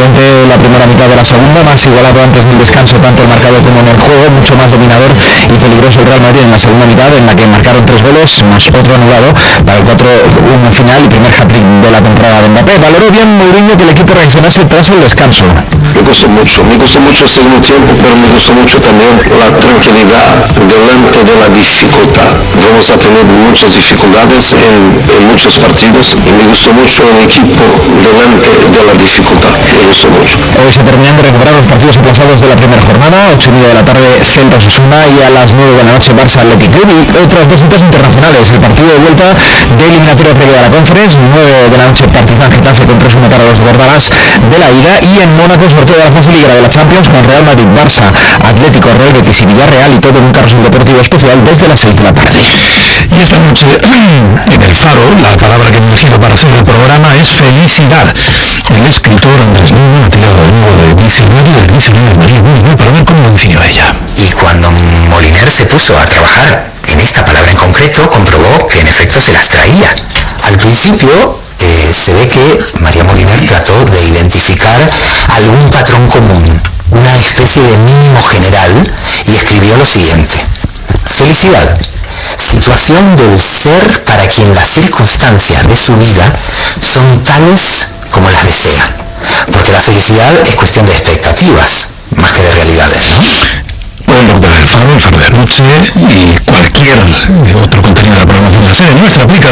diferente la primera mitad de la segunda, más igualado antes del descanso tanto el marcador como en el juego, mucho más dominador y peligroso el Real Madrid en la segunda mitad, en la que marcaron 3 goles más otro anulado para el 4-1 final y primer hat-trick de la temporada de Mbappé. Valoró bien Mourinho que el equipo reaccionase tras el descanso. Me gustó mucho el segundo tiempo, pero me gustó mucho también la tranquilidad delante de la dificultad. Vamos a tener muchas dificultades en muchos partidos y me gustó mucho el equipo delante de la dificultad. Me gustó mucho. Hoy se terminan de recuperar los partidos aplazados de la primera jornada, 8:30 de la tarde Celta Osasuna y a las 9 de la noche Barça Athletic Club y otras dos citas internacionales. El partido de vuelta de eliminatoria previa de la Conference, 9 de la noche Partizan Getafe con 3-1 para los gordalas de la ida, y en Mónaco sorteo de la fase liguera de la Champions con Real Madrid, Barça, Atlético, Real Betis y Villarreal, y todo en un carrusel deportivo especial desde las 6 de la tarde. Y esta noche en El Faro, la palabra que he elegido para hacer el programa es felicidad. El escritor Andrés Nuno ha tirado de nuevo del diccionario de María Moliner para ver cómo lo definió ella. Y cuando Moliner se puso a trabajar en esta palabra en concreto, comprobó que en efecto se las traía. Al principio se ve que María Moliner trató de identificar algún patrón común, una especie de mínimo general, y escribió lo siguiente: felicidad, situación del ser para quien las circunstancias de su vida son tales como las desea, porque la felicidad es cuestión de expectativas más que de realidades, ¿no? Pueden recuperar el Faro de anoche y cualquier otro contenido de la programación de la serie en nuestra aplicación.